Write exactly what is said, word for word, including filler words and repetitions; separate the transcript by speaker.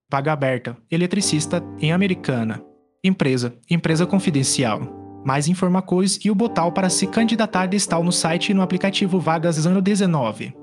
Speaker 1: Vaga aberta, eletricista em Americana. Empresa, empresa confidencial. Mais informações e o botão para se candidatar está no site e no aplicativo Vagas Ano dezenove.